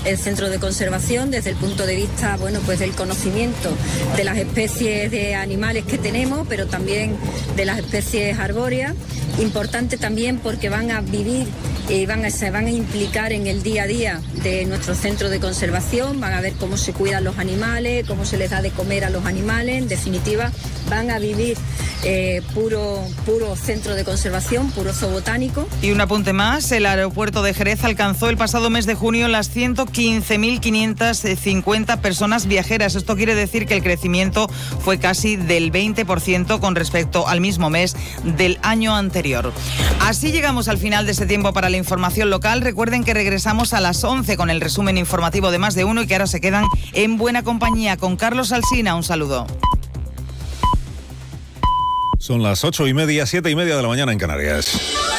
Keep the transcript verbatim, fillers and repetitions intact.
el centro de conservación desde el punto de vista, bueno, pues del conocimiento de las especies de animales que tenemos, pero también de las especies arbóreas. Importante también porque van a vivir y van a, se van a implicar en el día a día de nuestro centro de conservación, van a ver cómo se cuidan los animales, cómo se les da de comer a los animales, en definitiva van a vivir eh, puro, puro centro de conservación, puro zoobotánico. Y un apunte más, el aeropuerto de Jerez alcanzó el pasado mes de junio las ciento quince mil quinientas cincuenta personas viajeras. Esto quiere decir que el crecimiento fue casi del veinte por ciento con respecto al mismo mes del año anterior. Así llegamos al final de este tiempo para la información local. Recuerden que regresamos a las once con el resumen informativo de Más de Uno y que ahora se quedan en buena compañía con Carlos Alsina. Un saludo. Son las ocho y media, siete y media de la mañana en Canarias.